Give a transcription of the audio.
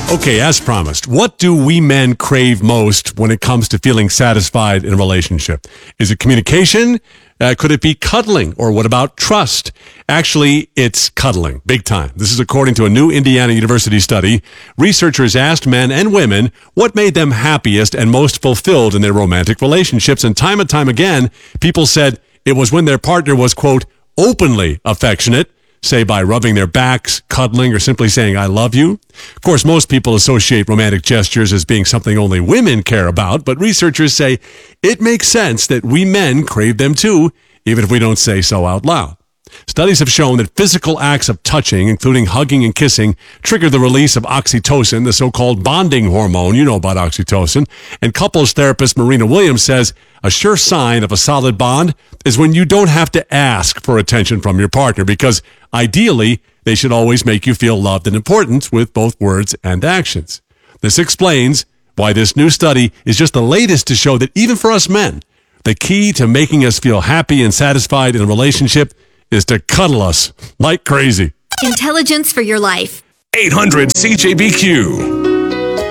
Okay, as promised, what do we men crave most when it comes to feeling satisfied in a relationship? Is it communication? Could it be cuddling? Or what about trust? Actually, it's cuddling, big time. This is according to a new Indiana University study. Researchers asked men and women what made them happiest and most fulfilled in their romantic relationships. And time again, people said it was when their partner was, quote, openly affectionate, say by rubbing their backs, cuddling, or simply saying, I love you. Of course, most people associate romantic gestures as being something only women care about, but researchers say it makes sense that we men crave them too, even if we don't say so out loud. Studies have shown that physical acts of touching, including hugging and kissing, trigger the release of oxytocin, the so-called bonding hormone. You know about oxytocin. And couples therapist Marina Williams says a sure sign of a solid bond is when you don't have to ask for attention from your partner, because ideally, they should always make you feel loved and important with both words and actions. This explains why this new study is just the latest to show that even for us men, the key to making us feel happy and satisfied in a relationship is to cuddle us like crazy. Intelligence for your life. 800 CJBQ.